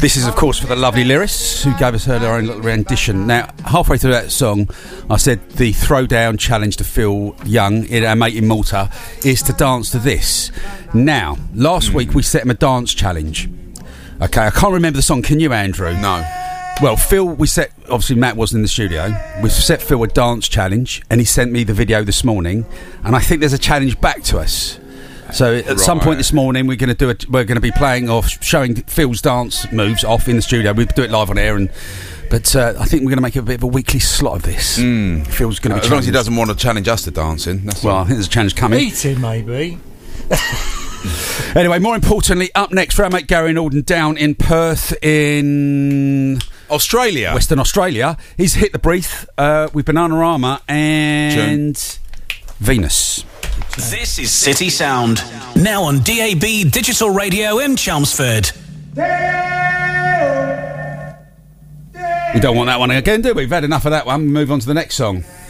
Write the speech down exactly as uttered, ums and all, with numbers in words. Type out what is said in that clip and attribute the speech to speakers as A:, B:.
A: This is, of course, for the lovely Lyris, who gave us her own little rendition. Now, halfway through that song, I said the throwdown challenge to Phil Young, our mate in Malta, is to dance to this. Now, last mm. week we set him a dance challenge. Okay, I can't remember the song. Can you, Andrew?
B: No.
A: Well, Phil, we set... Obviously, Matt wasn't in the studio. We set Phil a dance challenge, and he sent me the video this morning, and I think there's a challenge back to us. So at right. some point this morning, we're going to do it. We're going to be playing off, showing Phil's dance moves off in the studio. We do it live on air, and but uh, I think we're going to make a bit of a weekly slot of this.
B: Mm.
A: Phil's going to
B: uh,
A: be
B: as long as he doesn't want to challenge us to dancing. That's
A: well,
B: all.
A: I think there's a challenge coming.
C: Eating, maybe.
A: Anyway, more importantly, up next for our mate Gary Norden down in Perth in
B: Australia,
A: Western Australia. He's hit the breathe uh, with Bananarama and June. Venus.
D: This is City Sound, now on D A B Digital Radio in Chelmsford.
A: We don't want that one again, do we? We've had enough of that one. Move on to the next song.